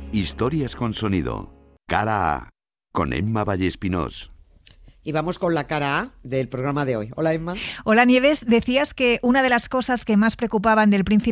Historias con sonido. Cara A. Con Emma Vallespinós. Y vamos con la cara A del programa de hoy. Hola, Emma. Hola, Nieves. Decías que una de las cosas que más preocupaban del príncipe